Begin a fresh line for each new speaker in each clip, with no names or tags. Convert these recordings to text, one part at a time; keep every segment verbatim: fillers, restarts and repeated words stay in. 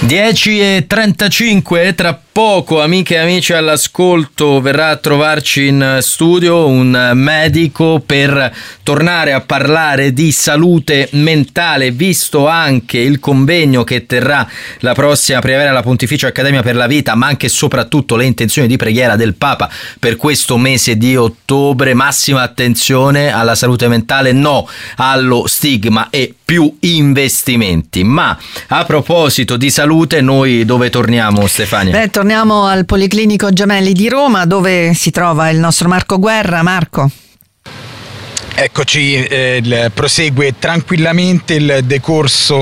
dieci e trentacinque, tra poco, amiche e amici all'ascolto, verrà a trovarci in studio un medico per tornare a parlare di salute mentale, visto anche il convegno che terrà la prossima primavera alla Pontificia Accademia per la Vita, ma anche e soprattutto le intenzioni di preghiera del Papa per questo mese di ottobre. Massima attenzione alla salute mentale, no allo stigma e più investimenti. Ma a proposito di salute, noi dove torniamo, Stefania?
Beh, torniamo al Policlinico Gemelli di Roma, dove si trova il nostro Marco Guerra. Marco.
Eccoci, eh, prosegue tranquillamente il decorso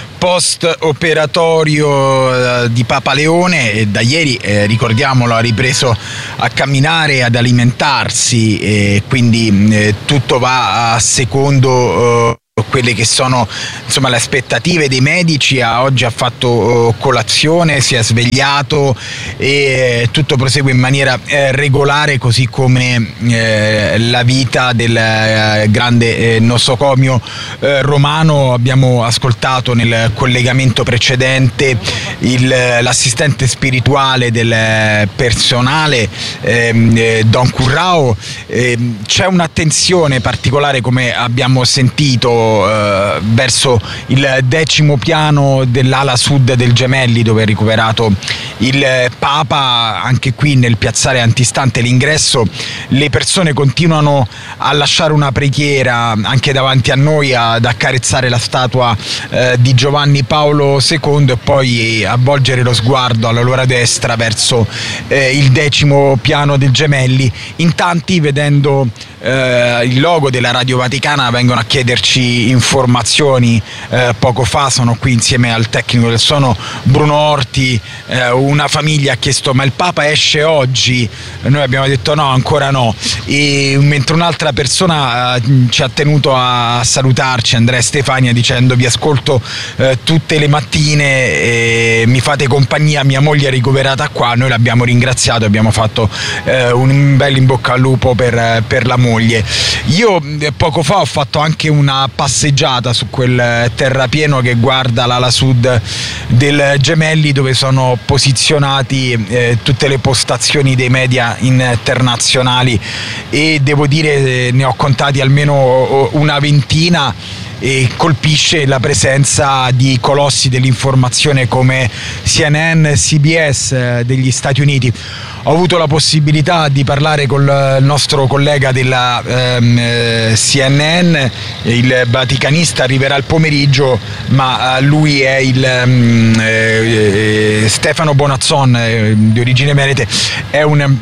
post-operatorio eh, di Papa Leone, e da ieri, eh, ricordiamolo, ha ripreso a camminare, ad alimentarsi, e quindi eh, tutto va a secondo eh, quelle che sono, insomma, le aspettative dei medici. Oggi ha fatto uh, colazione, si è svegliato e tutto prosegue in maniera eh, regolare, così come eh, la vita del eh, grande eh, nosocomio eh, romano. Abbiamo ascoltato nel collegamento precedente il, l'assistente spirituale del personale, ehm, eh, Don Currao. Eh, c'è un'attenzione particolare, come abbiamo sentito, Uh, verso il decimo piano dell'ala sud del Gemelli, dove è ricoverato il Papa. Anche qui, nel piazzale antistante l'ingresso, le persone continuano a lasciare una preghiera anche davanti a noi, ad accarezzare la statua uh, di Giovanni Paolo secondo, e poi a volgere lo sguardo alla loro destra verso uh, il decimo piano del Gemelli. In tanti, vedendo Uh, il logo della Radio Vaticana, vengono a chiederci informazioni. Uh, poco fa sono qui insieme al tecnico del suono Bruno Orti. Uh, una famiglia ha chiesto: ma il Papa esce oggi? Noi abbiamo detto no, ancora no. E mentre un'altra persona uh, ci ha tenuto a salutarci, Andrea Stefania, dicendo: vi ascolto uh, tutte le mattine e mi fate compagnia, mia moglie è ricoverata qua. Noi l'abbiamo ringraziato, abbiamo fatto uh, un bel in bocca al lupo per, per la moglie. Io poco fa ho fatto anche una passeggiata su quel terrapieno che guarda l'ala sud del Gemelli, dove sono posizionati eh, tutte le postazioni dei media internazionali, e devo dire ne ho contati almeno una ventina. E colpisce la presenza di colossi dell'informazione come C N N, C B S degli Stati Uniti. Ho avuto la possibilità di parlare con il nostro collega della ehm, C N N, il vaticanista, arriverà il pomeriggio, ma lui è il ehm, eh, Stefano Bonazzon, eh, di origine venete, è un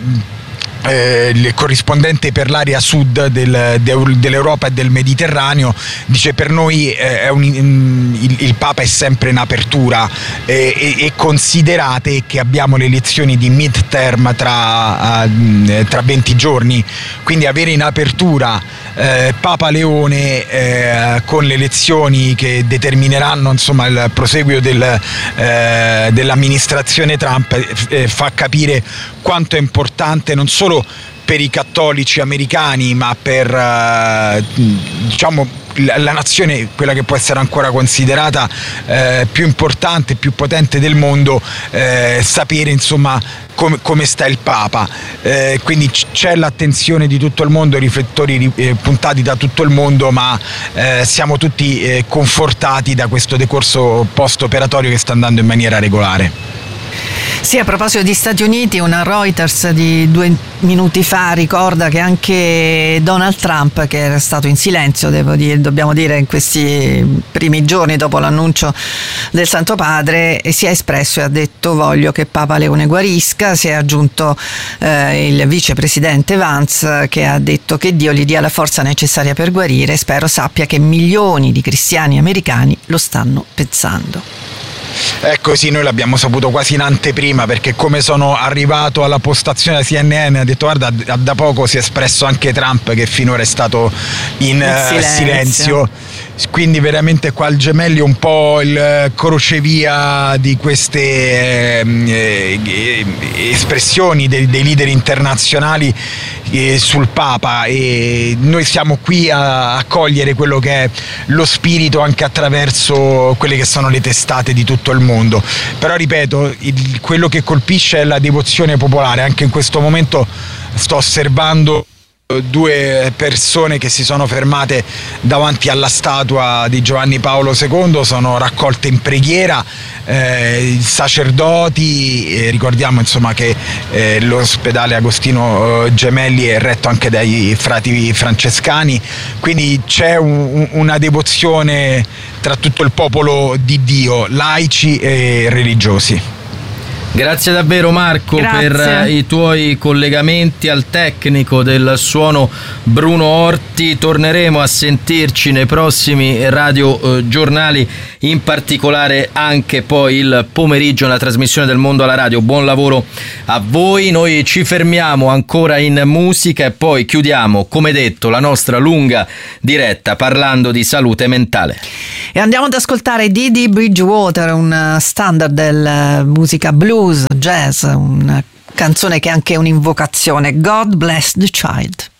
Eh, il corrispondente per l'area sud del, dell'Europa e del Mediterraneo. Dice: per noi eh, è un, il, il Papa è sempre in apertura, eh, e, e considerate che abbiamo le elezioni di midterm tra, uh, tra venti giorni, quindi avere in apertura eh, Papa Leone eh, con le elezioni che determineranno, insomma, il proseguio del, eh, dell'amministrazione Trump eh, fa capire quanto è importante non solo per i cattolici americani, ma per eh, diciamo la nazione, quella che può essere ancora considerata eh, più importante, più potente del mondo, eh, sapere, insomma, come, come sta il Papa. Eh, quindi c'è l'attenzione di tutto il mondo, i riflettori eh, puntati da tutto il mondo, ma eh, siamo tutti eh, confortati da questo decorso post-operatorio che sta andando in maniera regolare.
Sì, a proposito di Stati Uniti, una Reuters di due minuti fa ricorda che anche Donald Trump, che era stato in silenzio, devo dire, dobbiamo dire, in questi primi giorni dopo l'annuncio del Santo Padre, si è espresso e ha detto: voglio che Papa Leone guarisca. Si è aggiunto eh, il vicepresidente Vance, che ha detto che Dio gli dia la forza necessaria per guarire, e spero sappia che milioni di cristiani americani lo stanno pensando.
Ecco, sì, noi l'abbiamo saputo quasi in anteprima, perché come sono arrivato alla postazione C N N ha detto: guarda, da poco si è espresso anche Trump, che finora è stato in silenzio. silenzio. Quindi veramente qua al Gemelli un po' il crocevia di queste eh, espressioni dei, dei leader internazionali eh, sul Papa, e noi siamo qui a, a cogliere quello che è lo spirito anche attraverso quelle che sono le testate di tutto il mondo. Però ripeto, il, quello che colpisce è la devozione popolare. Anche in questo momento sto osservando due persone che si sono fermate davanti alla statua di Giovanni Paolo secondo, sono raccolte in preghiera, eh, i sacerdoti, eh, ricordiamo insomma che eh, l'ospedale Agostino eh, Gemelli è retto anche dai frati francescani, quindi c'è un, una devozione tra tutto il popolo di Dio, laici e religiosi.
Grazie davvero Marco. Grazie. Per i tuoi collegamenti al tecnico del suono Bruno Orti. Torneremo a sentirci nei prossimi radiogiornali, in particolare anche poi il pomeriggio nella trasmissione del Mondo alla Radio. Buon lavoro a voi, noi ci fermiamo ancora in musica e poi chiudiamo, come detto, la nostra lunga diretta parlando di salute mentale.
E andiamo ad ascoltare Dee Dee Bridgewater, un standard della musica blues, jazz, una canzone che è anche un'invocazione. God Bless the Child.